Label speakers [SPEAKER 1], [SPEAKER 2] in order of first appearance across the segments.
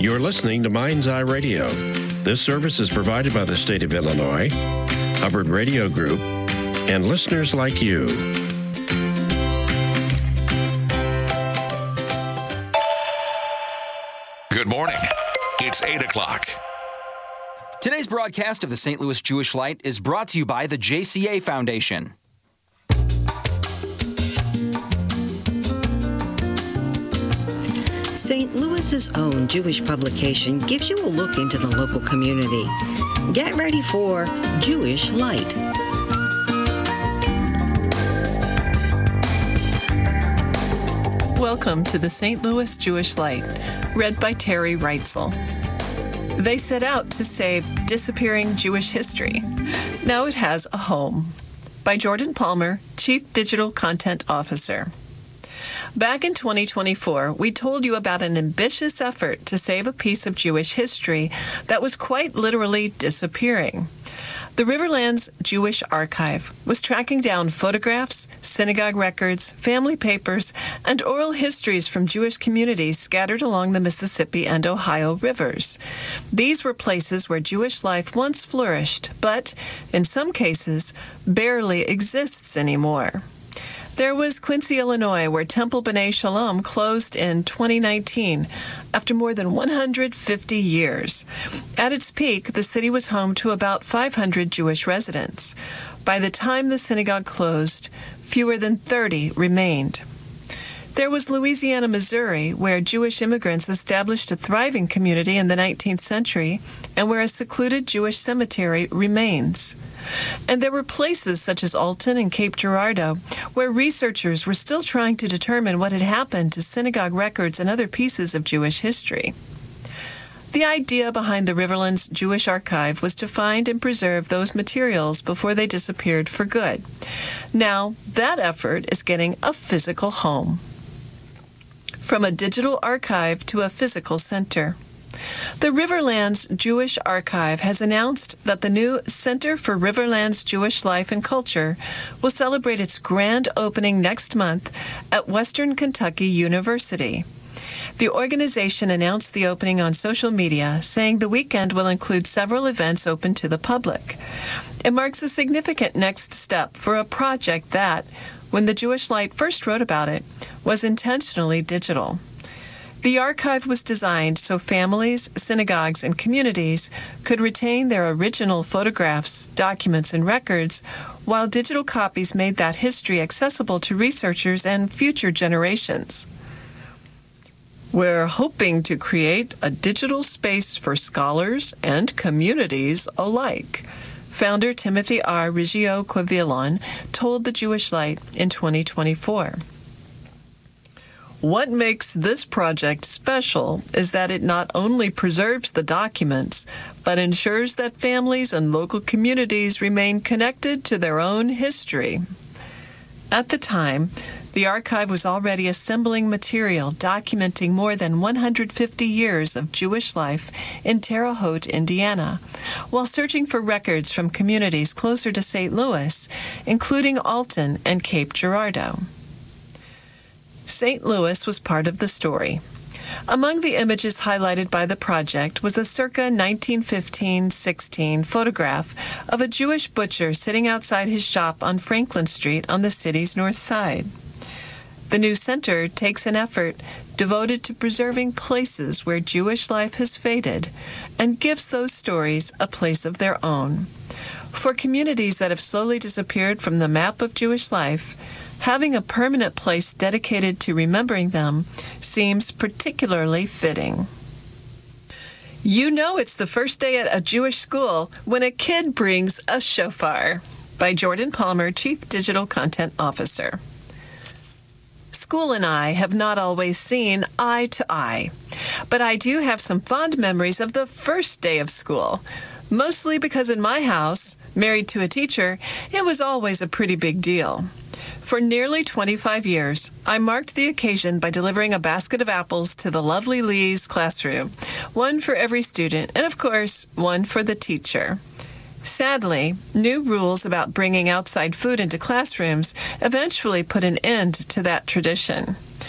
[SPEAKER 1] You're listening to Mind's Eye Radio. This service is provided by the state of Illinois, Hubbard Radio Group, and listeners like you.
[SPEAKER 2] Good morning. It's 8 o'clock.
[SPEAKER 3] Today's broadcast of the St. Louis Jewish Light is brought to you by the JCA Foundation.
[SPEAKER 4] St. Louis's own Jewish publication gives you a look into the local community. Get ready for Jewish Light.
[SPEAKER 5] Welcome to the St. Louis Jewish Light, read by Terry Reitzel. They set out to save disappearing Jewish history. Now it has a home. By Jordan Palmer, Chief Digital Content Officer. Back in 2024, we told you about an ambitious effort to save a piece of Jewish history that was quite literally disappearing. The Riverlands Jewish Archive was tracking down photographs, synagogue records, family papers, and oral histories from Jewish communities scattered along the Mississippi and Ohio rivers. These were places where Jewish life once flourished, but, in some cases, barely exists anymore. There was Quincy, Illinois, where Temple B'nai Shalom closed in 2019 after more than 150 years. At its peak, the city was home to about 500 Jewish residents. By the time the synagogue closed, fewer than 30 remained. There was Louisiana, Missouri, where Jewish immigrants established a thriving community in the 19th century and where a secluded Jewish cemetery remains. And there were places such as Alton and Cape Girardeau, where researchers were still trying to determine what had happened to synagogue records and other pieces of Jewish history. The idea behind the Riverlands Jewish Archive was to find and preserve those materials before they disappeared for good. Now, that effort is getting a physical home. From a digital archive to a physical center. The Riverlands Jewish Archive has announced that the new Center for Riverlands Jewish Life and Culture will celebrate its grand opening next month at Western Kentucky University. The organization announced the opening on social media, saying the weekend will include several events open to the public. It marks a significant next step for a project that, when the Jewish Light first wrote about it, was intentionally digital. The archive was designed so families, synagogues, and communities could retain their original photographs, documents, and records, while digital copies made that history accessible to researchers and future generations. We're hoping to create a digital space for scholars and communities alike, founder Timothy R. Riggio-Quavilon told the Jewish Light in 2024. What makes this project special is that it not only preserves the documents, but ensures that families and local communities remain connected to their own history. At the time, the archive was already assembling material documenting more than 150 years of Jewish life in Terre Haute, Indiana, while searching for records from communities closer to St. Louis, including Alton and Cape Girardeau. St. Louis was part of the story. Among the images highlighted by the project was a circa 1915-16 photograph of a Jewish butcher sitting outside his shop on Franklin Street on the city's north side. The new center takes an effort devoted to preserving places where Jewish life has faded and gives those stories a place of their own. For communities that have slowly disappeared from the map of Jewish life, having a permanent place dedicated to remembering them seems particularly fitting. You know it's the first day at a Jewish school when a kid brings a shofar. By Jordan Palmer, Chief Digital Content Officer. School and I have not always seen eye to eye, but I do have some fond memories of the first day of school, mostly because in my house, married to a teacher, it was always a pretty big deal. For nearly 25 years, I marked the occasion by delivering a basket of apples to the lovely Lee's classroom, one for every student, and of course, one for the teacher. Sadly, new rules about bringing outside food into classrooms eventually put an end to that tradition.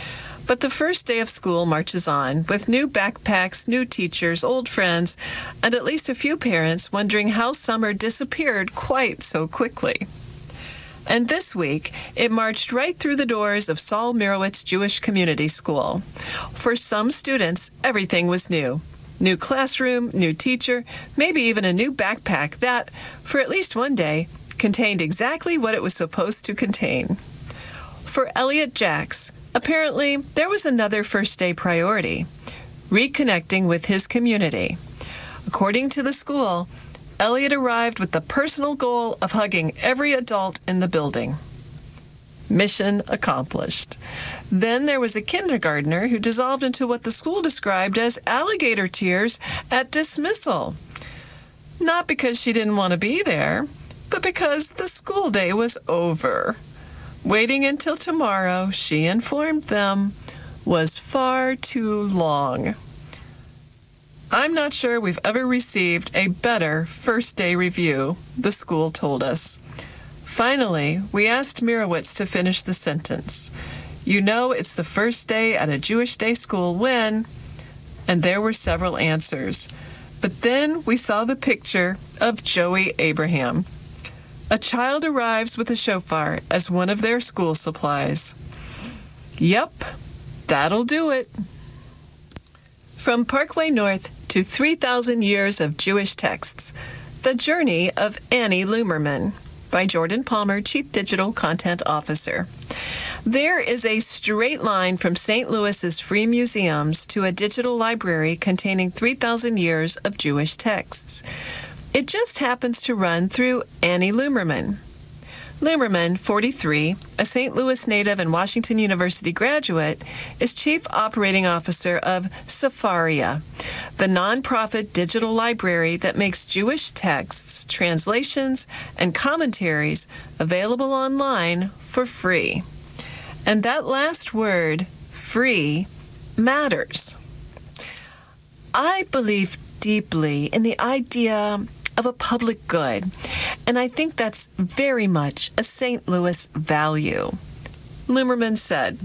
[SPEAKER 5] But the first day of school marches on, with new backpacks, new teachers, old friends, and at least a few parents wondering how summer disappeared quite so quickly. And this week, it marched right through the doors of Saul Mirowitz Jewish Community School. For some students, everything was new. New classroom, new teacher, maybe even a new backpack that, for at least one day, contained exactly what it was supposed to contain. For Elliot Jacks, apparently, there was another first day priority, reconnecting with his community. According to the school, Elliot arrived with the personal goal of hugging every adult in the building. Mission accomplished. Then there was a kindergartner who dissolved into what the school described as alligator tears at dismissal. Not because she didn't want to be there, but because the school day was over. Waiting until tomorrow, she informed them, was far too long. I'm not sure we've ever received a better first day review, the school told us. Finally, we asked Mirowitz to finish the sentence. You know it's the first day at a Jewish day school when... And there were several answers. But then we saw the picture of Joey Abraham. A child arrives with a shofar as one of their school supplies. Yep, that'll do it. From Parkway North to 3,000 Years of Jewish Texts, The Journey of Annie Lumerman, by Jordan Palmer, Chief Digital Content Officer. There is a straight line from St. Louis's free museums to a digital library containing 3,000 years of Jewish texts. It just happens to run through Annie Lumerman. Lumerman, 43, a St. Louis native and Washington University graduate, is Chief Operating Officer of Sefaria, the nonprofit digital library that makes Jewish texts, translations, and commentaries available online for free. And that last word, free, matters. I believe deeply in the idea of a public good, and I think that's very much a St. Louis value. Lumerman said,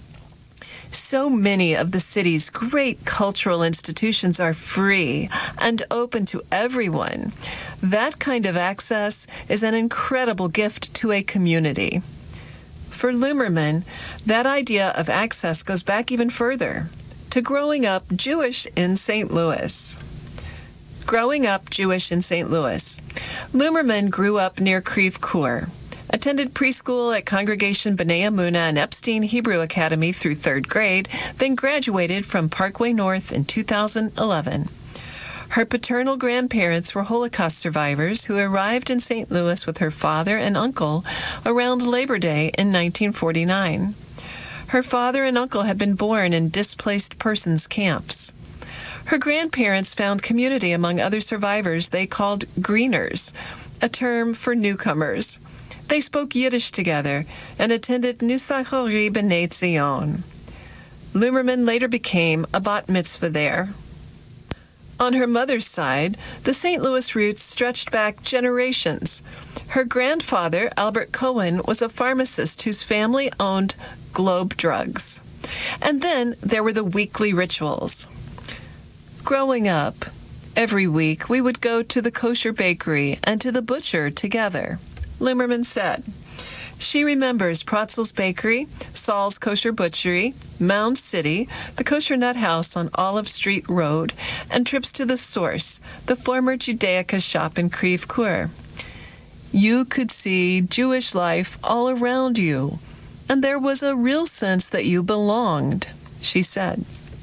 [SPEAKER 5] so many of the city's great cultural institutions are free and open to everyone. That kind of access is an incredible gift to a community. For Lumerman, that idea of access goes back even further, to growing up Jewish in St. Louis. Growing up Jewish in St. Louis, Lumerman grew up near Creve Coeur, attended preschool at Congregation B'nai Emunah and Epstein Hebrew Academy through 3rd grade, then graduated from Parkway North in 2011. Her paternal grandparents were Holocaust survivors who arrived in St. Louis with her father and uncle around Labor Day in 1949. Her father and uncle had been born in displaced persons camps. Her grandparents found community among other survivors they called greeners, a term for newcomers. They spoke Yiddish together and attended Nusachari B'nai Zion. Lumerman later became a bat mitzvah there. On her mother's side, the St. Louis roots stretched back generations. Her grandfather, Albert Cohen, was a pharmacist whose family owned Globe Drugs. And then there were the weekly rituals. Growing up, every week we would go to the kosher bakery and to the butcher together, Lumerman said. She remembers Protzel's Bakery, Saul's Kosher Butchery, Mound City, the Kosher Nut House on Olive Street Road, and trips to The Source, the former Judaica shop in Creve Coeur. You could see Jewish life all around you, and there was a real sense that you belonged, she said.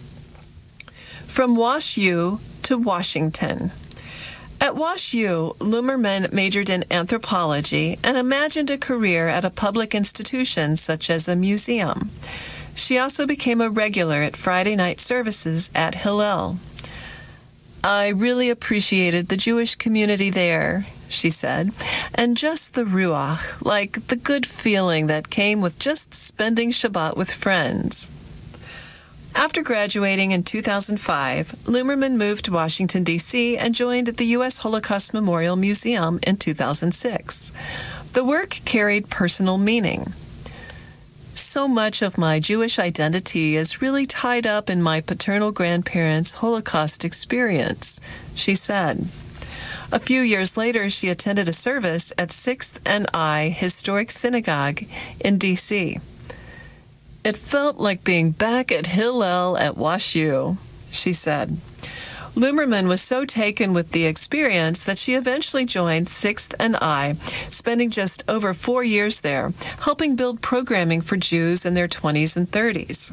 [SPEAKER 5] From Wash U to Washington. At Wash U, Lumerman majored in anthropology and imagined a career at a public institution such as a museum. She also became a regular at Friday night services at Hillel. I really appreciated the Jewish community there, she said, and just the ruach, like the good feeling that came with just spending Shabbat with friends. After graduating in 2005, Lumerman moved to Washington, D.C. and joined the U.S. Holocaust Memorial Museum in 2006. The work carried personal meaning. So much of my Jewish identity is really tied up in my paternal grandparents' Holocaust experience, she said. A few years later, she attended a service at 6th and I Historic Synagogue in D.C. It felt like being back at Hillel at WashU, she said. Lumerman was so taken with the experience that she eventually joined 6th and I, spending just over 4 years there, helping build programming for Jews in their 20s and 30s.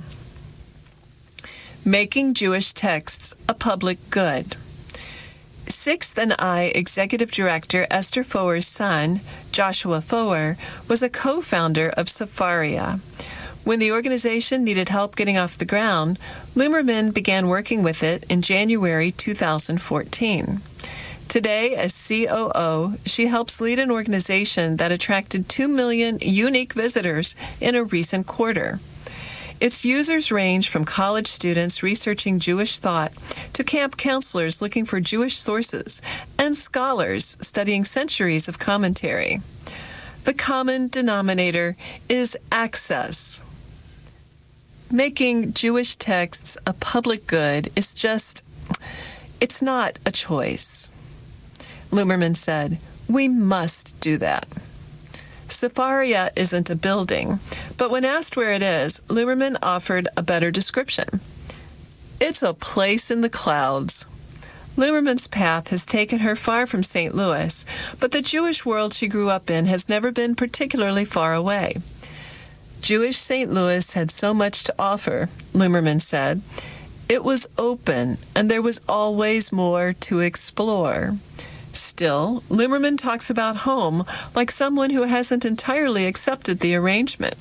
[SPEAKER 5] Making Jewish texts a public good. 6th and I Executive Director Esther Foer's son, Joshua Foer, was a co-founder of Sefaria. When the organization needed help getting off the ground, Lumerman began working with it in January 2014. Today, as COO, she helps lead an organization that attracted 2 million unique visitors in a recent quarter. Its users range from college students researching Jewish thought to camp counselors looking for Jewish sources and scholars studying centuries of commentary. The common denominator is access. Making Jewish texts a public good is it's not a choice. Lumerman said, we must do that. Sefaria isn't a building, but when asked where it is, Lumerman offered a better description. It's a place in the clouds. Lumerman's path has taken her far from St. Louis, but the Jewish world she grew up in has never been particularly far away. Jewish St. Louis had so much to offer, Lumerman said. It was open, and there was always more to explore. Still, Lumerman talks about home like someone who hasn't entirely accepted the arrangement.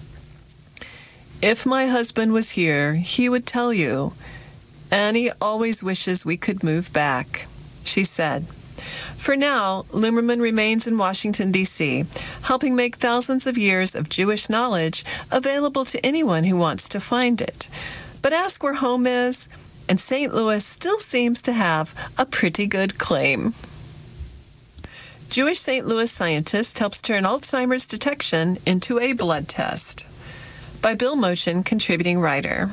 [SPEAKER 5] If my husband was here, he would tell you, Annie always wishes we could move back, she said. For now, Lumerman remains in Washington, D.C., helping make thousands of years of Jewish knowledge available to anyone who wants to find it. But ask where home is, and St. Louis still seems to have a pretty good claim. Jewish St. Louis scientist helps turn Alzheimer's detection into a blood test. By Bill Motion, contributing writer.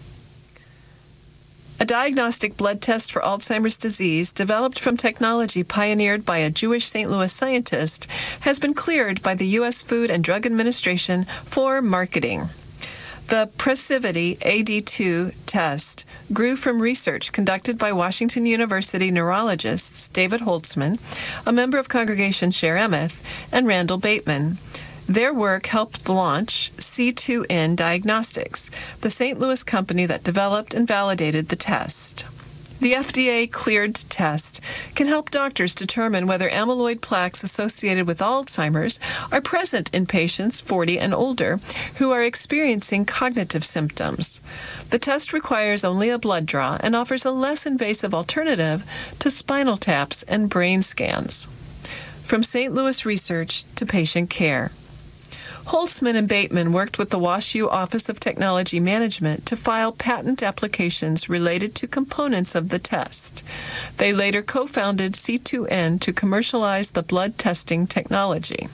[SPEAKER 5] A diagnostic blood test for Alzheimer's disease developed from technology pioneered by a Jewish St. Louis scientist has been cleared by the U.S. Food and Drug Administration for marketing. The Precivity AD2 test grew from research conducted by Washington University neurologists David Holtzman, a member of Congregation Sher Emeth, and Randall Bateman. Their work helped launch C2N Diagnostics, the St. Louis company that developed and validated the test. The FDA-cleared test can help doctors determine whether amyloid plaques associated with Alzheimer's are present in patients 40 and older who are experiencing cognitive symptoms. The test requires only a blood draw and offers a less invasive alternative to spinal taps and brain scans. From St. Louis research to patient care. Holtzman and Bateman worked with the WashU Office of Technology Management to file patent applications related to components of the test. They later co-founded C2N to commercialize the blood testing technology.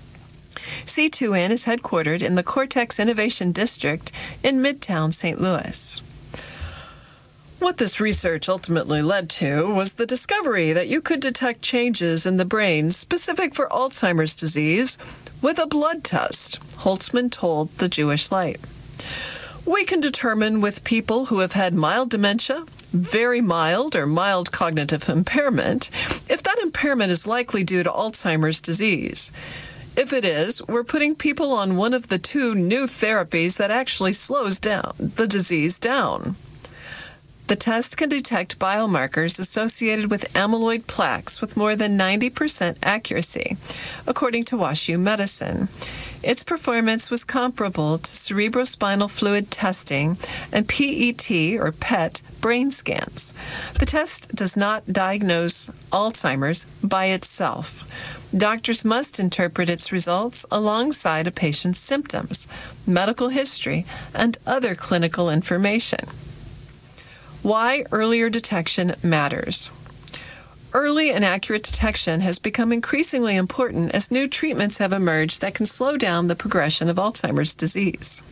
[SPEAKER 5] C2N is headquartered in the Cortex Innovation District in Midtown St. Louis. What this research ultimately led to was the discovery that you could detect changes in the brain specific for Alzheimer's disease with a blood test, Holtzman told the Jewish Light. We can determine with people who have had mild dementia, very mild or mild cognitive impairment, if that impairment is likely due to Alzheimer's disease. If it is, we're putting people on one of the 2 new therapies that actually slows down the disease down. The test can detect biomarkers associated with amyloid plaques with more than 90% accuracy, according to WashU Medicine. Its performance was comparable to cerebrospinal fluid testing and PET or PET brain scans. The test does not diagnose Alzheimer's by itself. Doctors must interpret its results alongside a patient's symptoms, medical history, and other clinical information. Why earlier detection matters. Early and accurate detection has become increasingly important as new treatments have emerged that can slow down the progression of Alzheimer's disease.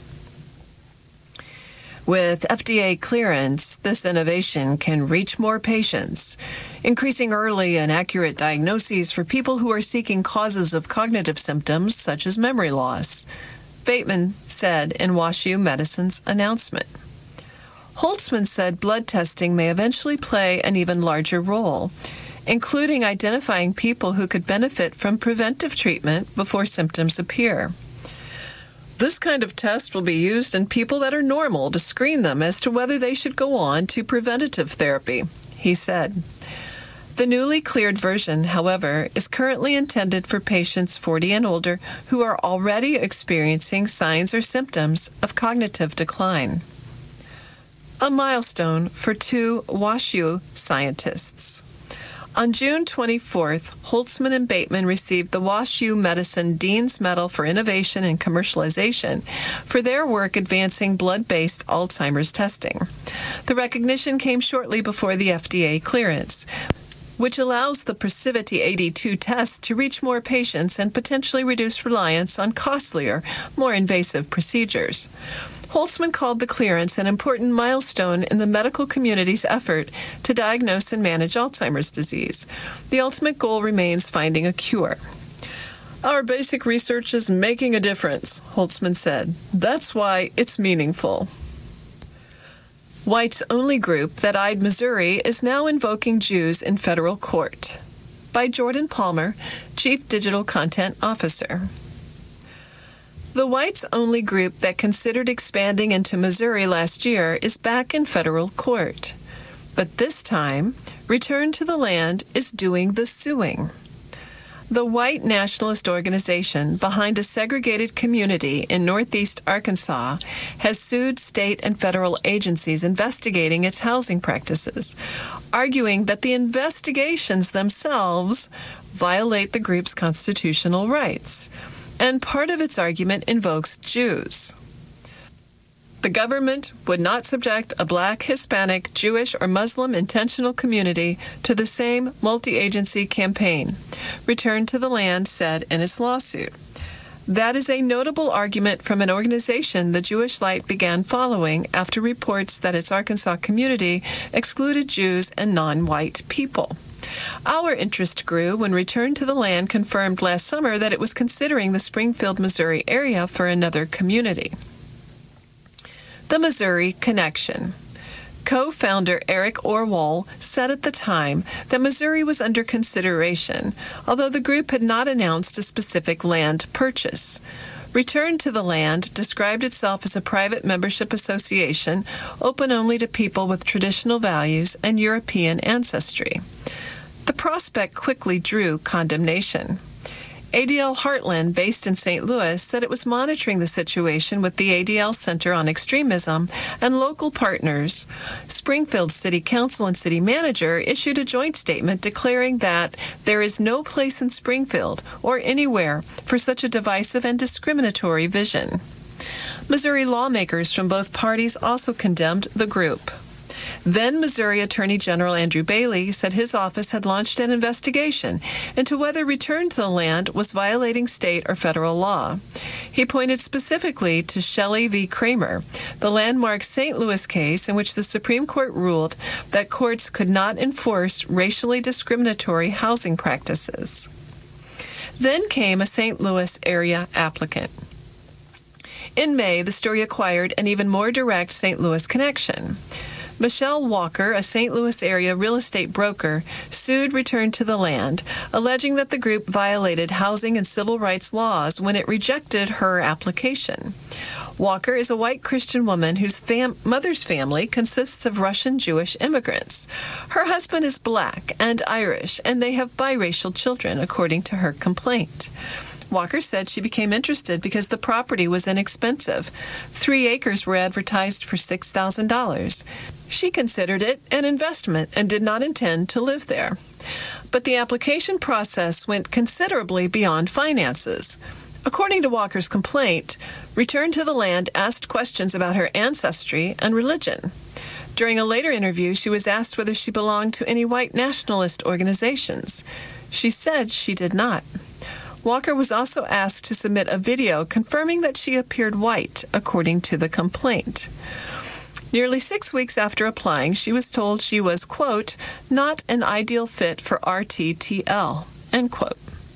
[SPEAKER 5] With FDA clearance, this innovation can reach more patients, increasing early and accurate diagnoses for people who are seeking causes of cognitive symptoms such as memory loss, Bateman said in WashU Medicine's announcement. Holtzman said blood testing may eventually play an even larger role, including identifying people who could benefit from preventive treatment before symptoms appear. This kind of test will be used in people that are normal to screen them as to whether they should go on to preventative therapy, he said. The newly cleared version, however, is currently intended for patients 40 and older who are already experiencing signs or symptoms of cognitive decline. A milestone for two WashU scientists. On June 24th, Holtzman and Bateman received the WashU Medicine Dean's Medal for Innovation and Commercialization for their work advancing blood-based Alzheimer's testing. The recognition came shortly before the FDA clearance, which allows the Procivity AD2 test to reach more patients and potentially reduce reliance on costlier, more invasive procedures. Holtzman called the clearance an important milestone in the medical community's effort to diagnose and manage Alzheimer's disease. The ultimate goal remains finding a cure. Our basic research is making a difference, Holtzman said. That's why it's meaningful. Whites Only group that eyed Missouri is now invoking Jews in federal court. By Jordan Palmer, Chief Digital Content Officer. The Whites Only group that considered expanding into Missouri last year is back in federal court. But this time, Return to the Land is doing the suing. The white nationalist organization behind a segregated community in northeast Arkansas has sued state and federal agencies investigating its housing practices, arguing that the investigations themselves violate the group's constitutional rights. And part of its argument invokes Jews. The government would not subject a Black, Hispanic, Jewish, or Muslim intentional community to the same multi-agency campaign, Return to the Land said in its lawsuit. That is a notable argument from an organization the Jewish Light began following after reports that its Arkansas community excluded Jews and non-white people. Our interest grew when Return to the Land confirmed last summer that it was considering the Springfield, Missouri area for another community. The Missouri Connection. Co-founder Eric Orwell said at the time that Missouri was under consideration, although the group had not announced a specific land purchase. Return to the Land described itself as a private membership association open only to people with traditional values and European ancestry. The prospect quickly drew condemnation. ADL Heartland, based in St. Louis, said it was monitoring the situation with the ADL Center on Extremism and local partners. Springfield City Council and City Manager issued a joint statement declaring that there is no place in Springfield or anywhere for such a divisive and discriminatory vision. Missouri lawmakers from both parties also condemned the group. Then Missouri Attorney General Andrew Bailey said his office had launched an investigation into whether Return to the Land was violating state or federal law. He pointed specifically to Shelley v. Kramer, the landmark St. Louis case in which the Supreme Court ruled that courts could not enforce racially discriminatory housing practices. Then came a St. Louis area applicant. In May, the story acquired an even more direct St. Louis connection. Michelle Walker, a St. Louis area real estate broker, sued Return to the Land, alleging that the group violated housing and civil rights laws when it rejected her application. Walker is a white Christian woman whose mother's family consists of Russian Jewish immigrants. Her husband is Black and Irish, and they have biracial children, according to her complaint. Walker said she became interested because the property was inexpensive. 3 acres were advertised for $6,000. She considered it an investment and did not intend to live there. But the application process went considerably beyond finances. According to Walker's complaint, Return to the Land asked questions about her ancestry and religion. During a later interview, she was asked whether she belonged to any white nationalist organizations. She said she did not. Walker was also asked to submit a video confirming that she appeared white, according to the complaint. Nearly 6 weeks after applying, she was told she was, quote, not an ideal fit for RTTL, end quote.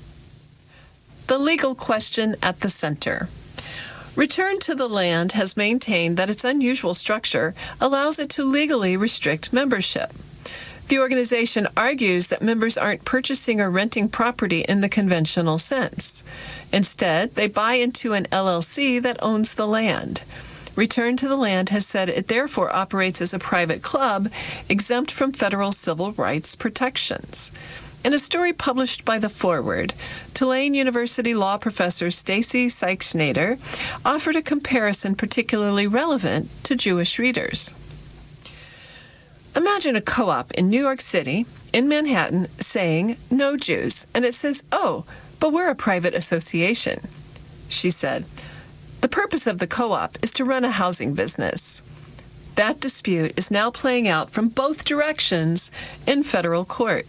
[SPEAKER 5] The legal question at the center. Return to the Land has maintained that its unusual structure allows it to legally restrict membership. The organization argues that members aren't purchasing or renting property in the conventional sense. Instead, they buy into an LLC that owns the land. Return to the Land has said it therefore operates as a private club exempt from federal civil rights protections. In a story published by The Forward, Tulane University law professor Stacy Sykes-Nader offered a comparison particularly relevant to Jewish readers. Imagine a co-op in New York City, in Manhattan, saying, no Jews, and it says, oh, but we're a private association. She said, the purpose of the co-op is to run a housing business. That dispute is now playing out from both directions in federal court.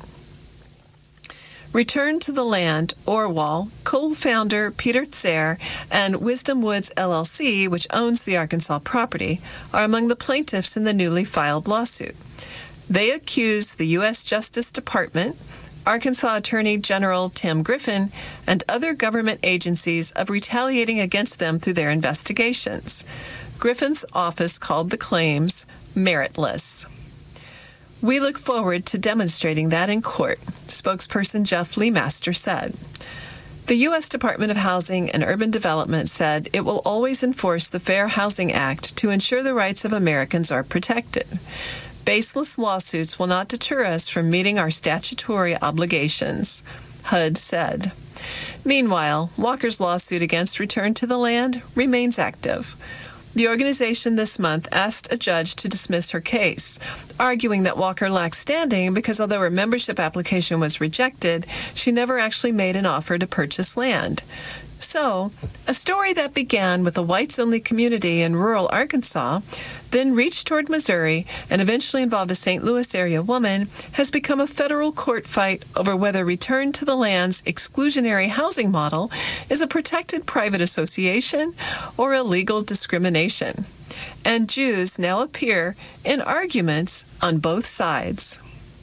[SPEAKER 5] Return to the Land, Orwell, co-founder Peter Tsair, and Wisdom Woods LLC, which owns the Arkansas property, are among the plaintiffs in the newly filed lawsuit. They accuse the U.S. Justice Department, Arkansas Attorney General Tim Griffin, and other government agencies of retaliating against them through their investigations. Griffin's office called the claims meritless. We look forward to demonstrating that in court, spokesperson Jeff Leemaster said. The U.S. Department of Housing and Urban Development said it will always enforce the Fair Housing Act to ensure the rights of Americans are protected. Baseless lawsuits will not deter us from meeting our statutory obligations, HUD said. Meanwhile, Walker's lawsuit against Return to the Land remains active. The organization this month asked a judge to dismiss her case, arguing that Walker lacked standing because although her membership application was rejected, she never actually made an offer to purchase land. So, a story that began with a whites-only community in rural Arkansas, then reached toward Missouri, and eventually involved a St. Louis area woman, has become a federal court fight over whether Return to the Land's exclusionary housing model is a protected private association or illegal discrimination. And Jews now appear in arguments on both sides.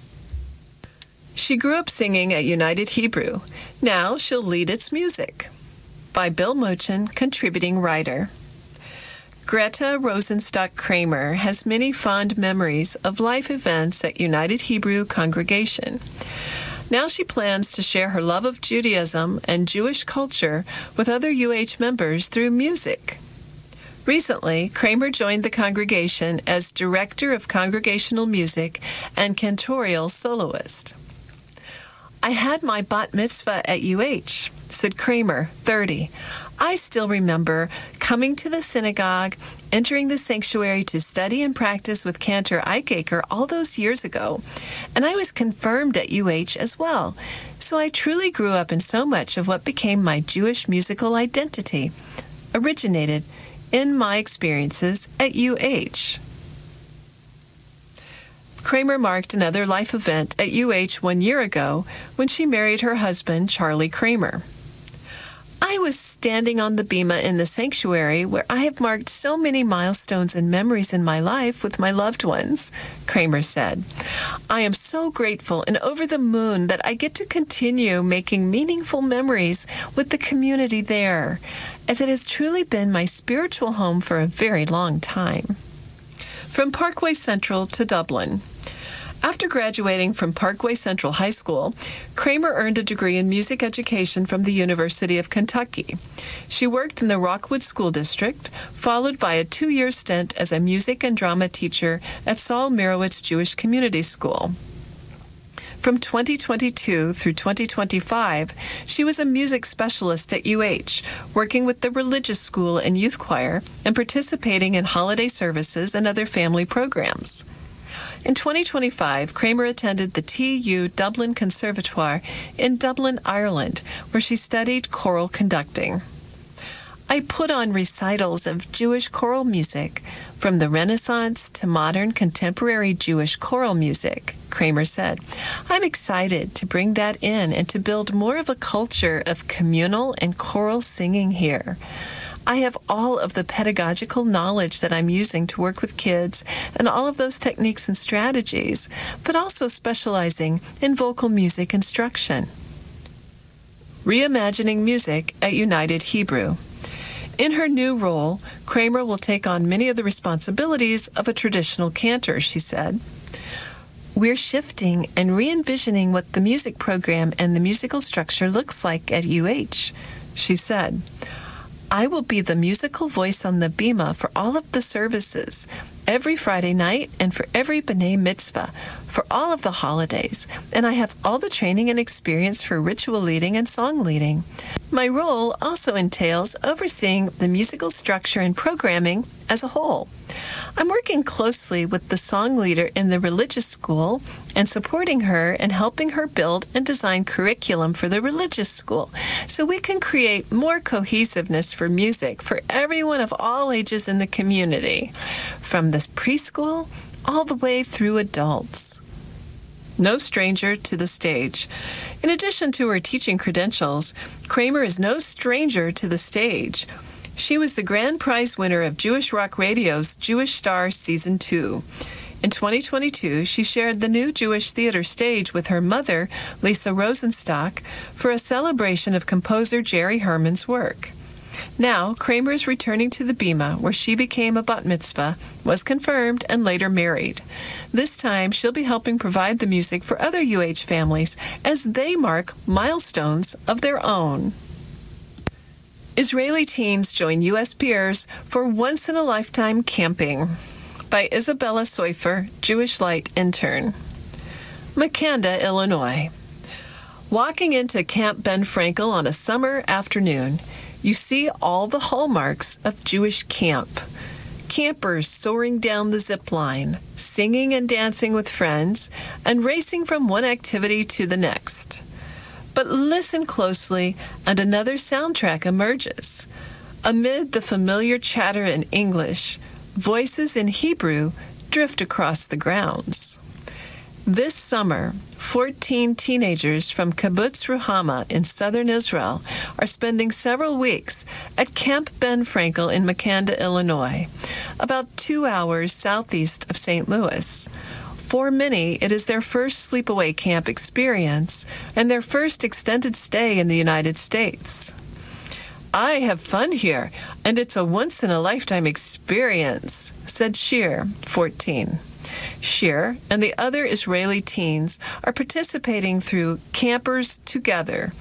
[SPEAKER 5] She grew up singing at United Hebrew. Now she'll lead its music. By Bill Mochin, contributing writer. Greta Rosenstock Kramer has many fond memories of life events at United Hebrew Congregation. Now she plans to share her love of Judaism and Jewish culture with other UH members through music. Recently, Kramer joined the congregation as Director of Congregational Music and Cantorial Soloist. I had my bat mitzvah at UH, said Kramer, 30. I still remember coming to the synagogue, entering the sanctuary to study and practice with Cantor Eichaker all those years ago, and I was confirmed at UH as well. So I truly grew up in so much of what became my Jewish musical identity, originated in my experiences at UH. Kramer marked another life event at UH 1 year ago when she married her husband, Charlie Kramer. I was standing on the bima in the sanctuary where I have marked so many milestones and memories in my life with my loved ones, Kramer said. I am so grateful and over the moon that I get to continue making meaningful memories with the community there, as it has truly been my spiritual home for a very long time. From Parkway Central to Dublin. After graduating from Parkway Central High School, Kramer earned a degree in music education from the University of Kentucky. She worked in the Rockwood School District, followed by a 2-year stint as a music and drama teacher at Saul Mirowitz Jewish Community School. From 2022 through 2025, she was a music specialist at UH, working with the religious school and youth choir and participating in holiday services and other family programs. In 2025, Kramer attended the TU Dublin Conservatoire in Dublin, Ireland, where she studied choral conducting. I put on recitals of Jewish choral music, from the Renaissance to modern contemporary Jewish choral music, Kramer said. I'm excited to bring that in and to build more of a culture of communal and choral singing here. I have all of the pedagogical knowledge that I'm using to work with kids and all of those techniques and strategies, but also specializing in vocal music instruction. Reimagining music at United Hebrew. In her new role, Kramer will take on many of the responsibilities of a traditional cantor, she said. We're shifting and re-envisioning what the music program and the musical structure looks like at UH, she said. I will be the musical voice on the Bima for all of the services, every Friday night and for every B'nai Mitzvah, for all of the holidays, and I have all the training and experience for ritual leading and song leading. My role also entails overseeing the musical structure and programming as a whole. I'm working closely with the song leader in the religious school and supporting her and helping her build and design curriculum for the religious school so we can create more cohesiveness for music for everyone of all ages in the community, from the preschool all the way through adults. No stranger to the stage. In addition to her teaching credentials, Kramer is no stranger to the stage. She was the grand prize winner of Jewish Rock Radio's Jewish Star Season 2. In 2022, she shared the new Jewish theater stage with her mother, Lisa Rosenstock, for a celebration of composer Jerry Herman's work. Now, Kramer is returning to the Bima, where she became a bat mitzvah, was confirmed, and later married. This time, she'll be helping provide the music for other UH families as they mark milestones of their own. Israeli teens join U.S. peers for once-in-a-lifetime camping. By Isabella Seufer, Jewish Light intern. Makanda, Illinois. Walking into Camp Ben Frankel on a summer afternoon, you see all the hallmarks of Jewish camp. Campers soaring down the zip line, singing and dancing with friends, and racing from one activity to the next. But listen closely, and another soundtrack emerges. Amid the familiar chatter in English, voices in Hebrew drift across the grounds. This summer, 14 teenagers from Kibbutz Ruhama in southern Israel are spending several weeks at Camp Ben Frankel in Makanda, Illinois, about 2 hours southeast of St. Louis. For many, it is their first sleepaway camp experience and their first extended stay in the United States. I have fun here, and it's a once-in-a-lifetime experience, said Shir, 14. Shir and the other Israeli teens are participating through Campers Together,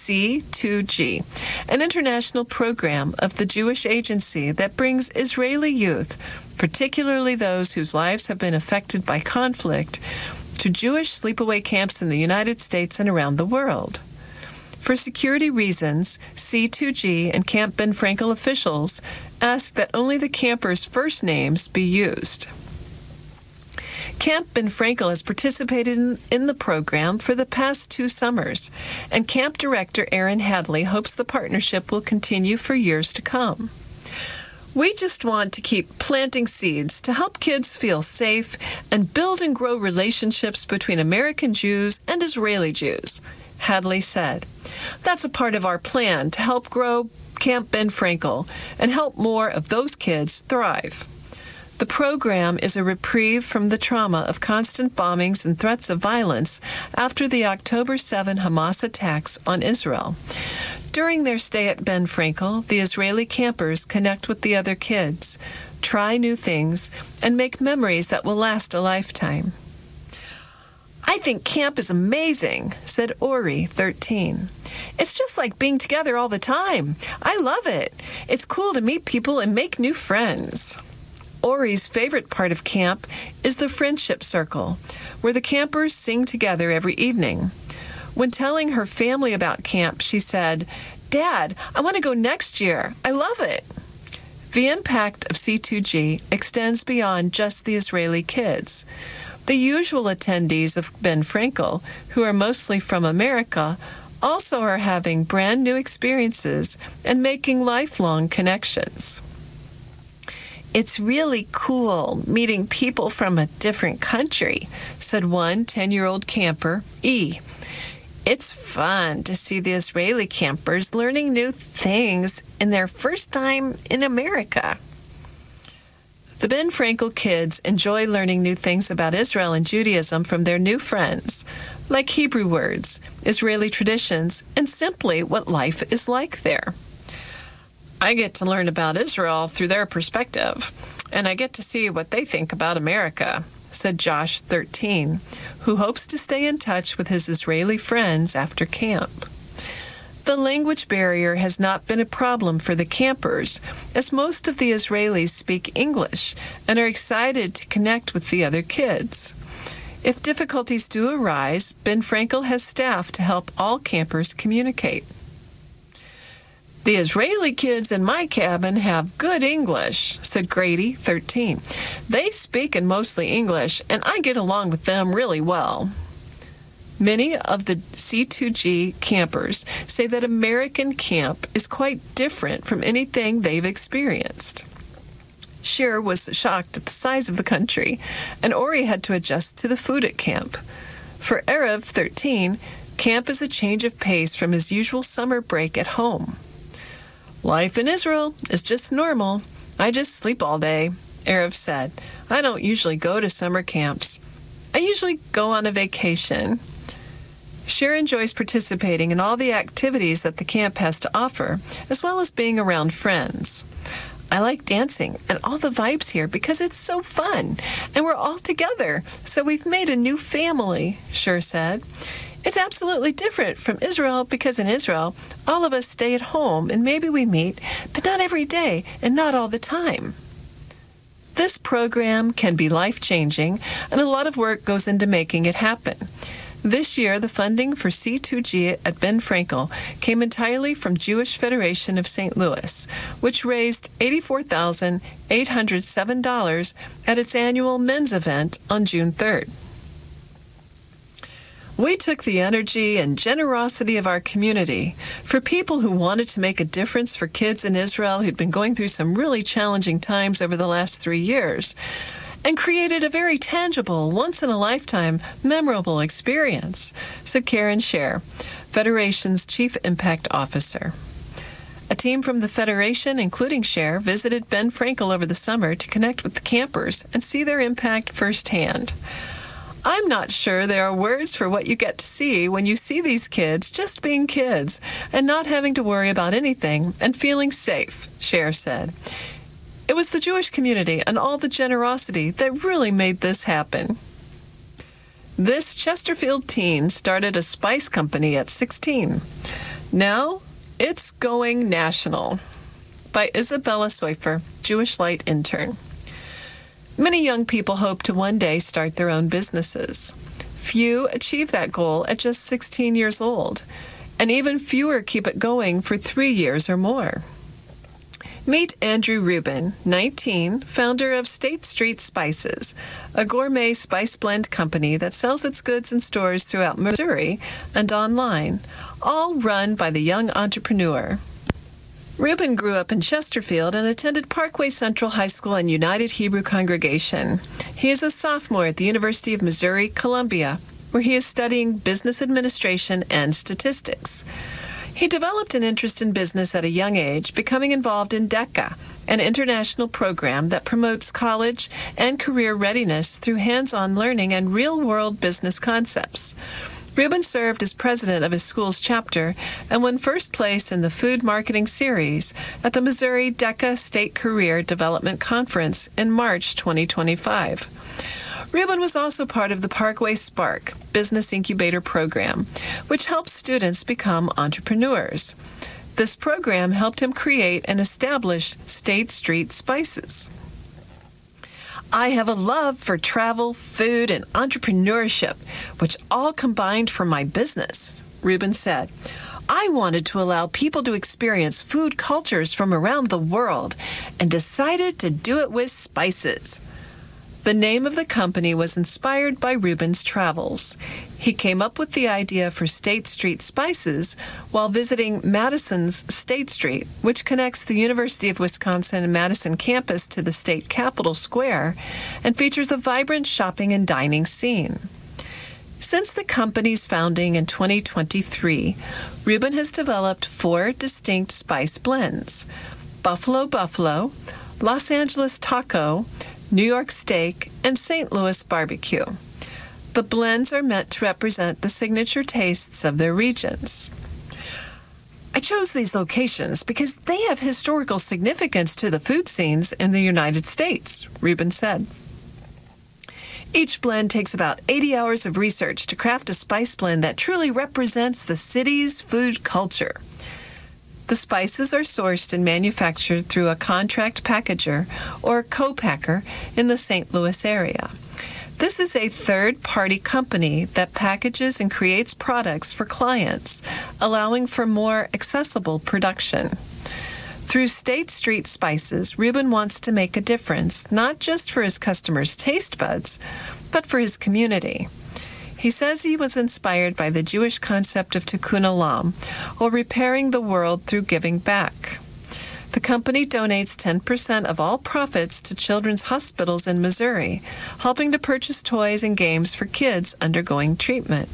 [SPEAKER 5] C2G, an international program of the Jewish Agency that brings Israeli youth, particularly those whose lives have been affected by conflict, to Jewish sleepaway camps in the United States and around the world. For security reasons, C2G and Camp Ben Frankel officials asked that only the campers' first names be used. Camp Ben Frankel has participated in the program for the past 2 summers, and camp director Aaron Hadley hopes the partnership will continue for years to come. We just want to keep planting seeds to help kids feel safe and build and grow relationships between American Jews and Israeli Jews, Hadley said. That's a part of our plan to help grow Camp Ben Frankel and help more of those kids thrive. The program is a reprieve from the trauma of constant bombings and threats of violence after the October 7 Hamas attacks on Israel. During their stay at Ben Frankel, the Israeli campers connect with the other kids, try new things, and make memories that will last a lifetime. I think camp is amazing, said Ori, 13. It's just like being together all the time. I love it. It's cool to meet people and make new friends. Ori's favorite part of camp is the friendship circle, where the campers sing together every evening. When telling her family about camp, she said, "Dad, I want to go next year. I love it." The impact of C2G extends beyond just the Israeli kids. The usual attendees of Ben Frankel, who are mostly from America, also are having brand new experiences and making lifelong connections. It's really cool meeting people from a different country, said one 10-year-old camper, E. It's fun to see the Israeli campers learning new things in their first time in America. The Ben Frankel kids enjoy learning new things about Israel and Judaism from their new friends, like Hebrew words, Israeli traditions, and simply what life is like there. I get to learn about Israel through their perspective, and I get to see what they think about America, said Josh, 13, who hopes to stay in touch with his Israeli friends after camp. The language barrier has not been a problem for the campers, as most of the Israelis speak English and are excited to connect with the other kids. If difficulties do arise, Ben Frankel has staff to help all campers communicate. The Israeli kids in my cabin have good English, said Grady, 13. They speak in mostly English, and I get along with them really well. Many of the C2G campers say that American camp is quite different from anything they've experienced. Cher was shocked at the size of the country, and Ori had to adjust to the food at camp. For Erev, 13, camp is a change of pace from his usual summer break at home. Life in Israel is just normal. I just sleep all day, Erev said. I don't usually go to summer camps. I usually go on a vacation. Cher enjoys participating in all the activities that the camp has to offer, as well as being around friends. I like dancing and all the vibes here because it's so fun, and we're all together, so we've made a new family, Cher said. It's absolutely different from Israel because in Israel, all of us stay at home and maybe we meet, but not every day and not all the time. This program can be life-changing, and a lot of work goes into making it happen. This year, the funding for C2G at Ben Frankel came entirely from Jewish Federation of St. Louis, which raised $84,807 at its annual men's event on June 3rd. We took the energy and generosity of our community for people who wanted to make a difference for kids in Israel who'd been going through some really challenging times over the last 3 years, and created a very tangible, once-in-a-lifetime, memorable experience, said Karen Scher, Federation's Chief Impact Officer. A team from the Federation, including Scher, visited Ben Frankel over the summer to connect with the campers and see their impact firsthand. I'm not sure there are words for what you get to see when you see these kids just being kids and not having to worry about anything and feeling safe, Scher said. It was the Jewish community and all the generosity that really made this happen. This Chesterfield teen started a spice company at 16. Now it's going national. By Isabella Seufer, Jewish Light intern. Many young people hope to one day start their own businesses. Few achieve that goal at just 16 years old, and even fewer keep it going for 3 years or more. Meet Andrew Rubin, 19, founder of State Street Spices, a gourmet spice blend company that sells its goods in stores throughout Missouri and online, all run by the young entrepreneur. Rubin grew up in Chesterfield and attended Parkway Central High School and United Hebrew Congregation. He is a sophomore at the University of Missouri, Columbia, where he is studying business administration and statistics. He developed an interest in business at a young age, becoming involved in DECA, an international program that promotes college and career readiness through hands-on learning and real-world business concepts. Rubin served as president of his school's chapter and won first place in the food marketing series at the Missouri DECA State Career Development Conference in March 2025. Rubin was also part of the Parkway Spark Business Incubator Program, which helps students become entrepreneurs. This program helped him create and establish State Street Spices. I have a love for travel, food, and entrepreneurship, which all combined for my business, Rubin said. I wanted to allow people to experience food cultures from around the world and decided to do it with spices. The name of the company was inspired by Reuben's travels. He came up with the idea for State Street Spices while visiting Madison's State Street, which connects the University of Wisconsin-Madison campus to the state capitol square and features a vibrant shopping and dining scene. Since the company's founding in 2023, Reuben has developed 4 distinct spice blends: Buffalo Buffalo, Los Angeles Taco, New York Steak, and St. Louis Barbecue. The blends are meant to represent the signature tastes of their regions. I chose these locations because they have historical significance to the food scenes in the United States, Reuben said. Each blend takes about 80 hours of research to craft a spice blend that truly represents the city's food culture. The spices are sourced and manufactured through a contract packager or co-packer in the St. Louis area. This is a third-party company that packages and creates products for clients, allowing for more accessible production. Through State Street Spices, Reuben wants to make a difference, not just for his customers' taste buds, but for his community. He says he was inspired by the Jewish concept of tikkun olam, or repairing the world through giving back. The company donates 10% of all profits to children's hospitals in Missouri, helping to purchase toys and games for kids undergoing treatment.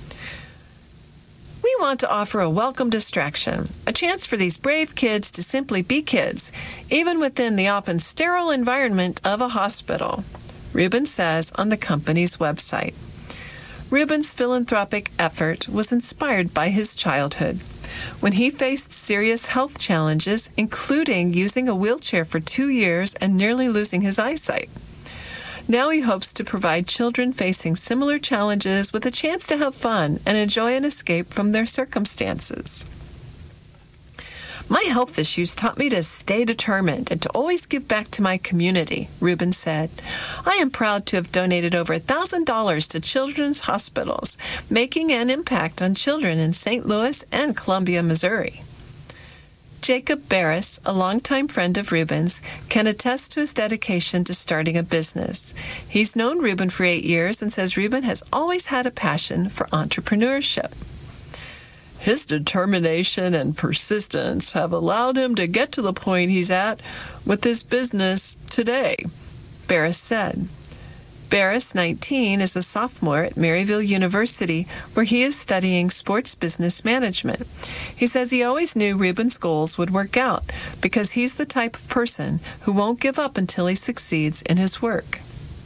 [SPEAKER 5] We want to offer a welcome distraction, a chance for these brave kids to simply be kids, even within the often sterile environment of a hospital, Reuben says on the company's website. Reuben's philanthropic effort was inspired by his childhood, when he faced serious health challenges, including using a wheelchair for 2 years and nearly losing his eyesight. Now he hopes to provide children facing similar challenges with a chance to have fun and enjoy an escape from their circumstances. My health issues taught me to stay determined and to always give back to my community, Reuben said. I am proud to have donated over $1,000 to children's hospitals, making an impact on children in St. Louis and Columbia, Missouri. Jacob Barris, a longtime friend of Reuben's, can attest to his dedication to starting a business. He's known Reuben for 8 years and says Reuben has always had a passion for entrepreneurship. His determination and persistence have allowed him to get to the point he's at with his business today, Barris said. Barris, 19, is a sophomore at Maryville University, where he is studying sports business management. He says he always knew Reuben's goals would work out because he's the type of person who won't give up until he succeeds in his work.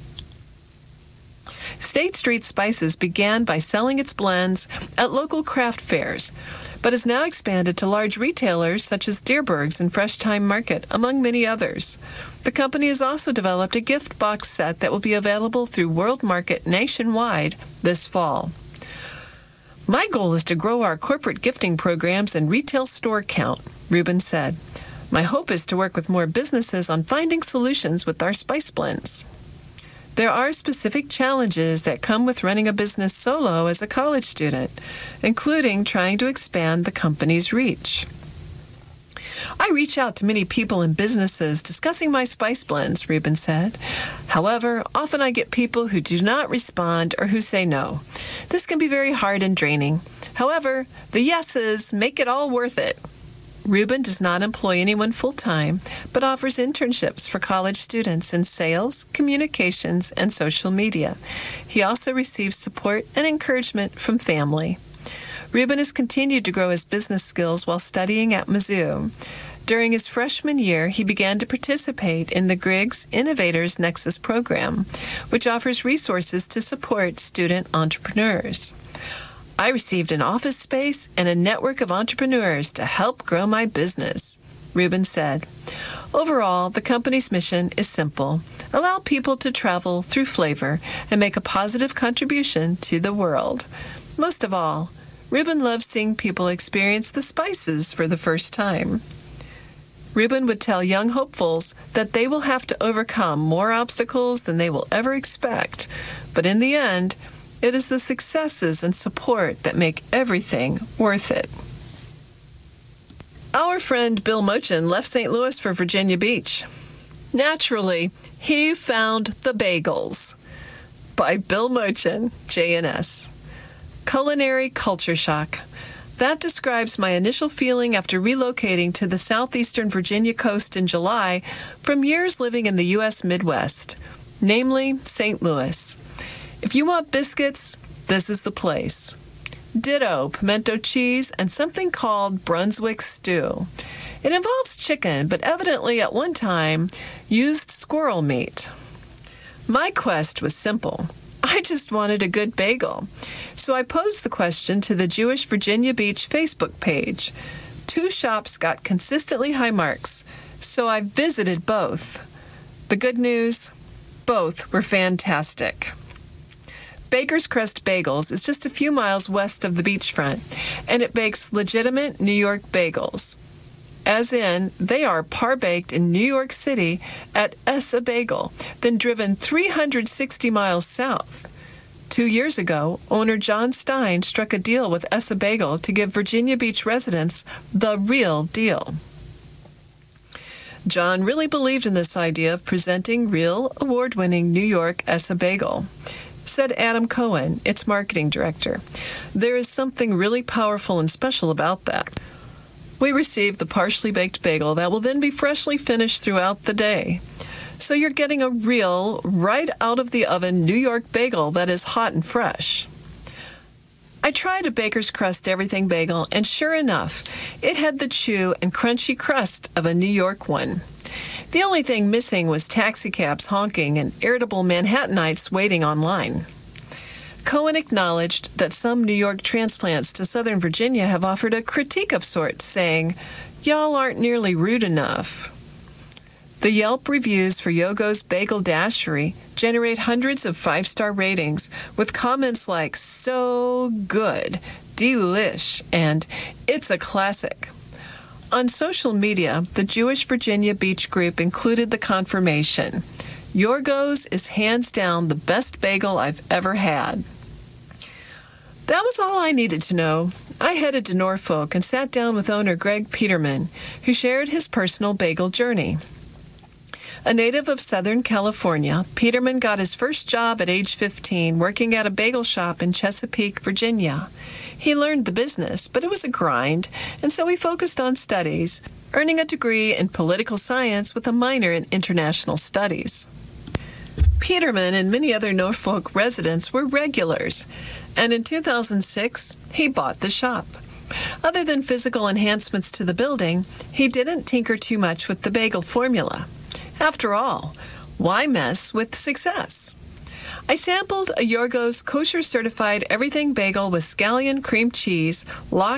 [SPEAKER 5] State Street Spices began by selling its blends at local craft fairs, but has now expanded to large retailers such as Deerberg's and Fresh Time Market, among many others. The company has also developed a gift box set that will be available through World Market nationwide this fall. My goal is to grow our corporate gifting programs and retail store count, Reuben said. My hope is to work with more businesses on finding solutions with our spice blends. There are specific challenges that come with running a business solo as a college student, including trying to expand the company's reach. I reach out to many people and businesses discussing my spice blends, Reuben said. However, often I get people who do not respond or who say no. This can be very hard and draining. However, the yeses make it all worth it. Reuben does not employ anyone full-time, but offers internships for college students in sales, communications, and social media. He also receives support and encouragement from family. Reuben has continued to grow his business skills while studying at Mizzou. During his freshman year, he began to participate in the Griggs Innovators Nexus program, which offers resources to support student entrepreneurs. I received an office space and a network of entrepreneurs to help grow my business, Reuben said. Overall, the company's mission is simple: allow people to travel through flavor and make a positive contribution to the world. Most of all, Reuben loves seeing people experience the spices for the first time. Reuben would tell young hopefuls that they will have to overcome more obstacles than they will ever expect, but in the end, it is the successes and support that make everything worth it. Our friend Bill Mochin left St. Louis for Virginia Beach. Naturally, he found the bagels. By Bill Mochin, JNS. Culinary culture shock. That describes my initial feeling after relocating to the southeastern Virginia coast in July from years living in the U.S. Midwest, namely St. Louis. If you want biscuits, this is the place. Ditto pimento cheese and something called Brunswick stew. It involves chicken, but evidently at one time used squirrel meat. My quest was simple. I just wanted a good bagel. So I posed the question to the Jewish Virginia Beach Facebook page. 2 shops got consistently high marks, so I visited both. The good news? Both were fantastic. Baker's Crest Bagels is just a few miles west of the beachfront, and it bakes legitimate New York bagels. As in, they are par-baked in New York City at Essa Bagel, then driven 360 miles south. 2 years ago, owner John Stein struck a deal with Essa Bagel to give Virginia Beach residents the real deal. John really believed in this idea of presenting real award-winning New York Essa Bagel. Said Adam Cohen, its marketing director. There is something really powerful and special about that. We receive the partially baked bagel that will then be freshly finished throughout the day. So you're getting a real, right out of the oven New York bagel that is hot and fresh. I tried a Baker's Crust Everything bagel, and sure enough, it had the chew and crunchy crust of a New York one. The only thing missing was taxicabs honking and irritable Manhattanites waiting online. Cohen acknowledged that some New York transplants to Southern Virginia have offered a critique of sorts, saying, "Y'all aren't nearly rude enough." The Yelp reviews for Yogo's Bagel Dashery generate hundreds of 5-star ratings with comments like, "So good," "Delish," and "It's a classic." On social media, the Jewish Virginia Beach group included the confirmation. Yorgos is hands down the best bagel I've ever had. That was all I needed to know. I headed to Norfolk and sat down with owner Greg Peterman, who shared his personal bagel journey. A native of Southern California, Peterman got his first job at age 15 working at a bagel shop in Chesapeake, Virginia. He learned the business, but it was a grind, and so he focused on studies, earning a degree in political science with a minor in international studies. Peterman and many other Norfolk residents were regulars, and in 2006, he bought the shop. Other than physical enhancements to the building, he didn't tinker too much with the bagel formula. After all, why mess with success? I sampled a Yorgos kosher-certified everything bagel with scallion cream cheese, lox